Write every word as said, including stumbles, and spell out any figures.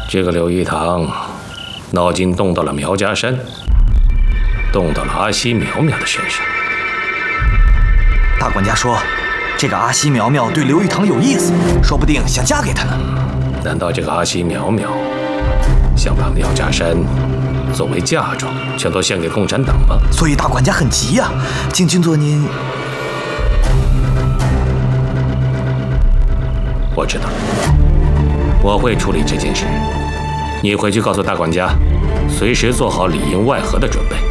这个刘一堂，脑筋动到了苗家山，动到了阿西苗苗的身上。 大管家说，这个阿西苗苗对刘玉堂有意思，说不定想嫁给他呢。 难道这个阿西苗苗想把苗家山作为嫁妆，全都献给共产党吗？ 所以大管家很急呀、啊。敬军座您， 我知道，我会处理这件事。你回去告诉大管家，随时做好里应外合的准备。